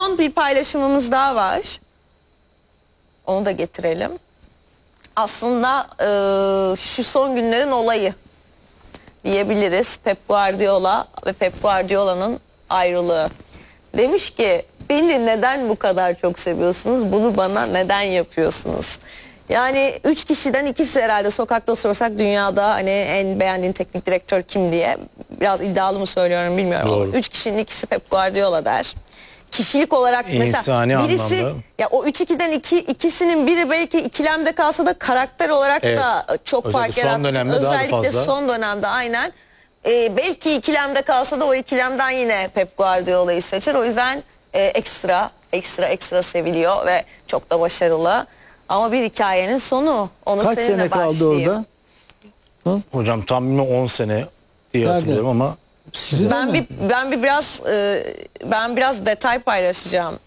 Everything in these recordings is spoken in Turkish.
son bir paylaşımımız daha var. Onu da getirelim. Aslında şu son günlerin olayı diyebiliriz. Pep Guardiola ve Pep Guardiola'nın ayrılığı. Demiş ki beni neden bu kadar çok seviyorsunuz? Bunu bana neden yapıyorsunuz? Yani 3 kişiden ikisi herhalde sokakta sorsak dünyada hani en beğendiğin teknik direktör kim diye. Biraz iddialı mı söylüyorum bilmiyorum ama 3 kişinin ikisi Pep Guardiola der. Kişilik olarak mesela birisi anlamda. Ya o 3-2'den ikisinin biri belki ikilemde kalsa da karakter olarak da çok özellikle fark yaratmış. Özellikle son dönemde aynen. Belki ikilemde kalsa da o ikilemden yine Pep Guardiola'yı seçer. O yüzden ekstra seviliyor ve çok da başarılı. Ama bir hikayenin sonu. Onu kaç sene kaldı orada? Hı? Hocam tam 10 sene diye hatırlıyorum ama ben biraz detay paylaşacağım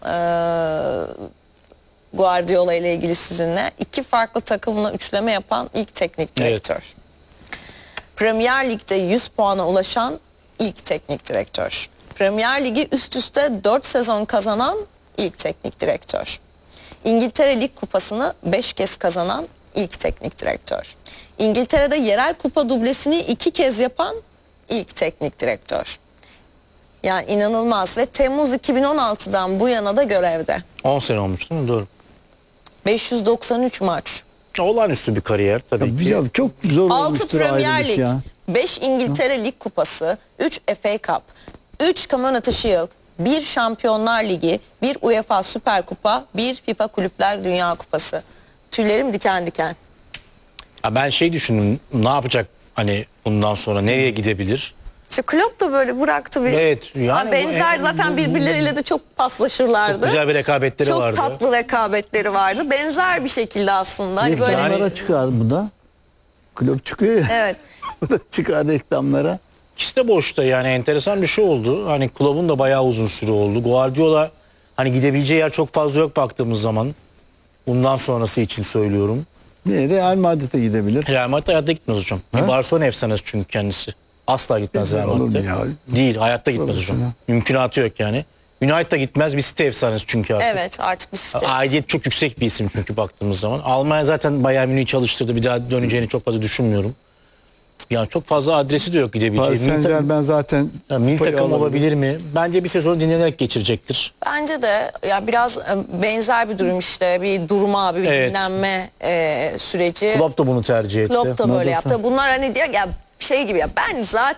Guardiola ile ilgili sizinle. 2 farklı takımla üçleme yapan ilk teknik direktör. Evet. Premier Lig'de 100 puana ulaşan ilk teknik direktör. Premier Ligi üst üste 4 sezon kazanan ilk teknik direktör. İngiltere Lig Kupası'nı 5 kez kazanan ilk teknik direktör. İngiltere'de yerel kupa dublesini 2 kez yapan ilk teknik direktör. Yani inanılmaz ve Temmuz 2016'dan bu yana da görevde. 10 sene olmuş değil mi? Doğru. 593 maç. Olağanüstü bir kariyer tabii ki. Ya, çok zor 6 Premier Lig, 5 İngiltere Lig Kupası, 3 FA Cup, 3 Community Shield, 1 Şampiyonlar Ligi, 1 UEFA Süper Kupa, 1 FIFA Kulüpler Dünya Kupası. Tüylerim diken diken. Ya ben düşündüm, ne yapacak hani bundan sonra, nereye gidebilir? İşte Klopp da böyle bıraktı bir. Evet. Yani benzer zaten birbirleriyle de çok paslaşırlardı. Çok güzel bir rekabetleri vardı. Çok tatlı rekabetleri vardı. Benzer bir şekilde aslında. Hani böyle reklamlara çıkar bu da. Klopp çıkıyor ya. Evet. Bu da çıkar reklamlara. İkisi de boşta, yani enteresan bir şey oldu. Hani Klopp'un da bayağı uzun süre oldu. Guardiola hani gidebileceği yer çok fazla yok baktığımız zaman. Bundan sonrası için söylüyorum. Real Madrid'e gidebilir. Real Madrid hayatta gitmez hocam. Barcelona efsanesi çünkü kendisi. Asla gitmez Real Madrid'e. Değil, hayatta gitmez hocam. Mümkünatı yok yani. United'a gitmez, bir City efsanesi çünkü artık. Evet, artık bir City. Aidiyet çok yüksek bir isim çünkü baktığımız zaman. Almanya zaten Bayern Münih'i çalıştırdı. Bir daha döneceğini çok fazla düşünmüyorum. Yani çok fazla adresi de yok gidebileceği. Paris Saint-Germain zaten milli takım olabilir mi? Bence bir sezonu dinlenerek geçirecektir. Bence de ya biraz benzer bir durum işte. Bir durma, bir dinlenme süreci. Klopp da bunu tercih etti. Klopp da böyle yaptı. Bunlar hani diyor ya şey gibi ya ben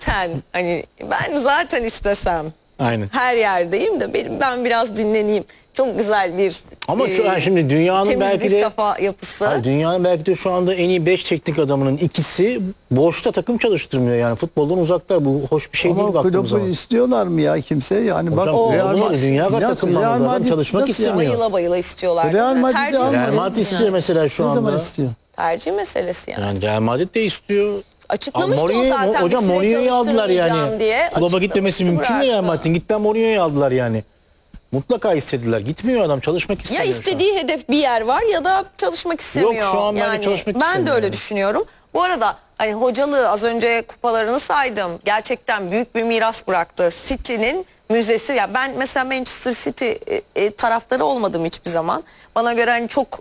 zaten istesem her yerdeyim de ben biraz dinleneyim. Çok güzel bir ama şimdi dünyanın belki de kafa yapısı. Hayır, dünyanın belki de şu anda en iyi 5 teknik adamının ikisi boşta takım çalıştırmıyor, yani futboldan uzaklar. Bu hoş bir şey değil baktığımız zaman. Ama istiyorlar mı ya kimse? Yani hocam, bak dünya takımlarında çalışmak istemiyor. Bayıla istiyorlar. Real Madrid istiyor mesela şu anda. Ne zaman istiyor? Tercih meselesi yani. Yani Real Madrid de istiyor. Açıklamıştı o zaten. Hocam Mourinho'yu aldılar yani. Klopp'a gitmemesi mümkün mü Real Madrid'in? Gitten Mourinho'yu aldılar yani. Mutlaka istediler. Gitmiyor adam, çalışmak istemiyor. Ya istediği hedef bir yer var ya da çalışmak istemiyor. Yok, şu an yani çalışmak ben de öyle düşünüyorum. Bu arada hani hocalığı az önce kupalarını saydım. Gerçekten büyük bir miras bıraktı. City'nin müzesi. Ya ben mesela Manchester City taraftarı olmadım hiçbir zaman. Bana göre hani çok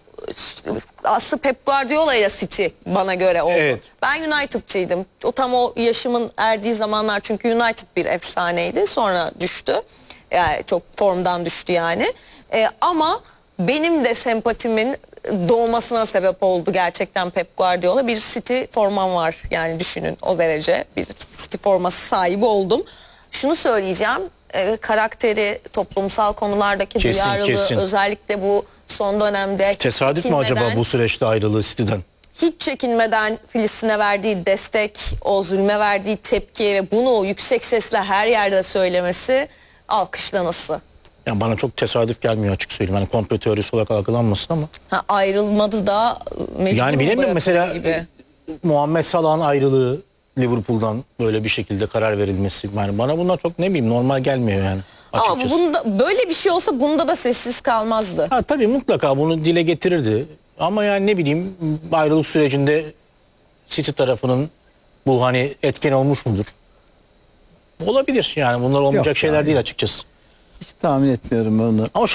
aslında Pep Guardiola ile City bana göre oldu. Evet. Ben United'çıydım. Tam o yaşımın erdiği zamanlar, çünkü United bir efsaneydi. Sonra düştü. Yani çok formdan düştü yani. Ama benim de sempatimin doğmasına sebep oldu gerçekten Pep Guardiola. Bir City formam var yani, düşünün o derece bir City forması sahibi oldum. Şunu söyleyeceğim, karakteri, toplumsal konulardaki duyarlılığı, özellikle bu son dönemde tesadüf mü acaba bu süreçte ayrılığı City'den? Hiç çekinmeden Filistin'e verdiği destek, o zulme verdiği tepki ve bunu yüksek sesle her yerde söylemesi alkışlanası. Yani bana çok tesadüf gelmiyor, açık söyleyeyim. Yani komplo teorisi olarak algılanmasın ama. Ayrılmadı da mecbur. Yani bilemiyorum mesela Muhammed Salah'ın ayrılığı, Liverpool'dan böyle bir şekilde karar verilmesi. Yani bana bunlar çok normal gelmiyor yani. Açıkçası. Ama bunda böyle bir şey olsa bunda da sessiz kalmazdı. Tabii mutlaka bunu dile getirirdi. Ama yani ayrılık sürecinde City tarafının bu etken olmuş mudur? Olabilir yani, bunlar olmayacak şeyler değil açıkçası. Hiç tahmin etmiyorum onu. Ama